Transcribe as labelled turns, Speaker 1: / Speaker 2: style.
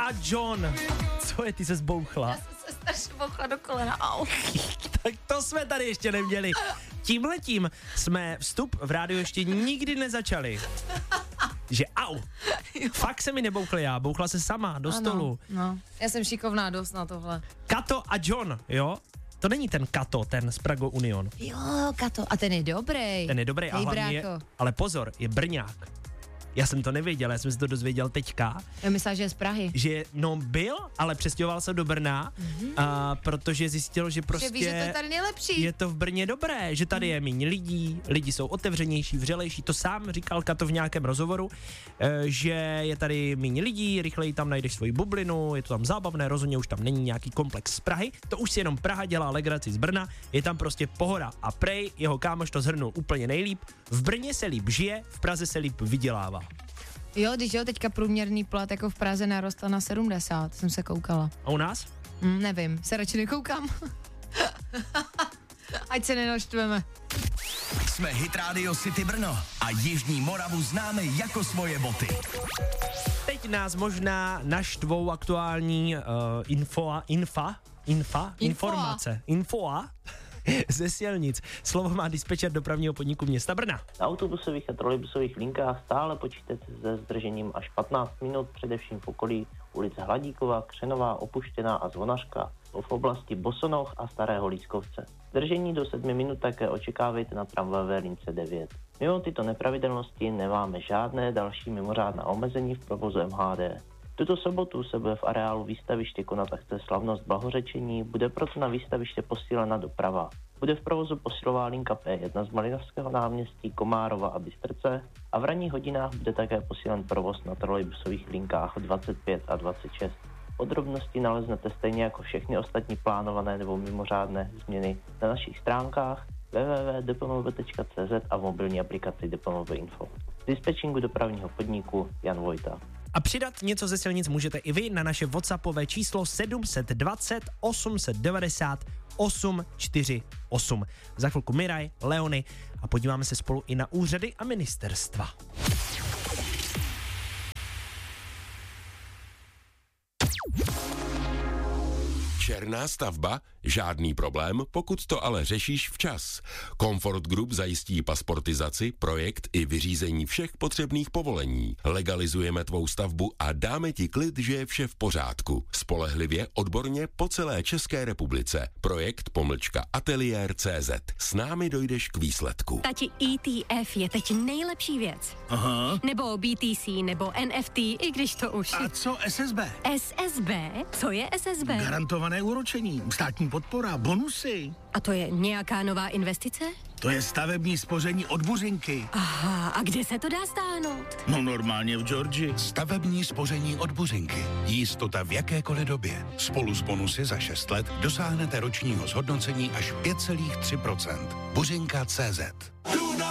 Speaker 1: a John. Co je, ty se zbouchla?
Speaker 2: Já jsem se strašně bouchla do kolena, au.
Speaker 1: Tak to jsme tady ještě neměli. Tímhletím jsme vstup v rádiu ještě nikdy nezačali. Že au. Fakt se mi nebouchla já, bouchla se sama do stolu.
Speaker 2: No, já jsem šikovná dost na tohle.
Speaker 1: Kato a John, jo? To není ten Kato, ten z Prago Union.
Speaker 2: Jo, Kato, a ten je dobrý.
Speaker 1: Ten je dobrý a hlavně je, ale pozor, je Brňák. Já jsem to nevěděl, já jsem se to dozvěděl teďka.
Speaker 2: Já myslím, že je z Prahy.
Speaker 1: Že, no byl, ale přestěhoval se do Brna, protože zjistil, že prostě
Speaker 2: že ví, že to je tady nejlepší.
Speaker 1: Je to v Brně dobré, že tady je méně lidí, lidi jsou otevřenější, vřelejší, to sám říkal Kato v nějakém rozhovoru, že je tady méně lidí, rychleji tam najdeš svoji bublinu, je to tam zábavné, rozhodně už tam není nějaký komplex z Prahy, to už si jenom Praha dělá legraci z Brna, je tam prostě pohoda a prej, jeho kámoš to zhrnul úplně nejlíp, v Brně se líp žije, v Praze se líp vydělává.
Speaker 2: Jo, když jo, teďka průměrný plat jako v Praze narostl na 70, jsem se koukala.
Speaker 1: A u nás?
Speaker 2: Nevím, se radši nekoukám. Ať se nenaštveme.
Speaker 3: Jsme Hit Radio City Brno a Jižní Moravu známe jako svoje boty.
Speaker 1: Teď nás možná naštvou aktuální informace. Infoa ze silnic. Slovo má dispečer dopravního podniku města Brna.
Speaker 4: Na autobusových a trolejbusových linkách stále počítáte se zdržením až 15 minut, především v okolí ulice Hladíkova, Křenová, Opuštěná a Zvonařka, v oblasti Bosonoch a Starého Lískovce. Zdržení do 7 minut také očekávejte na tramvajové lince 9. Mimo tyto nepravidelnosti nemáme žádné další mimořádná omezení v provozu MHD. Tuto sobotu se bude v areálu výstaviště konat akce Slavnost blahořečení, bude proto na výstaviště posílena doprava. Bude v provozu posilová linka P1 z Malinovského náměstí, Komárova a Bystrce a v ranních hodinách bude také posílen provoz na trolejbusových linkách 25 a 26. Podrobnosti naleznete stejně jako všechny ostatní plánované nebo mimořádné změny na našich stránkách www.dpmv.cz a v mobilní aplikaci DPMV Info. Z dispečingu dopravního podniku Jan Vojta.
Speaker 1: A přidat něco ze silnic můžete i vy na naše WhatsAppové číslo 720 890 848. Za chvilku Miraj, Leony a podíváme se spolu i na úřady a ministerstva.
Speaker 5: Černá stavba? Žádný problém, pokud to ale řešíš včas. Comfort Group zajistí pasportizaci, projekt i vyřízení všech potřebných povolení. Legalizujeme tvou stavbu a dáme ti klid, že je vše v pořádku. Spolehlivě, odborně po celé České republice. Projekt _ateliér.cz. S námi dojdeš k výsledku.
Speaker 6: Tati, ETF je teď nejlepší věc.
Speaker 3: Aha.
Speaker 6: Nebo BTC, nebo NFT, i když to už...
Speaker 3: A co SSB?
Speaker 6: SSB? Co je SSB?
Speaker 3: Garantované úročení, státní podpora, bonusy.
Speaker 6: A to je nějaká nová investice?
Speaker 3: To je stavební spoření od Buřinky.
Speaker 6: Aha, a kde se to dá stáhnout?
Speaker 3: No normálně v Georgii.
Speaker 7: Stavební spoření od Buřinky. Jistota v jakékoliv době. Spolu s bonusy za 6 let dosáhnete ročního zhodnocení až 5,3%. Buřinka.cz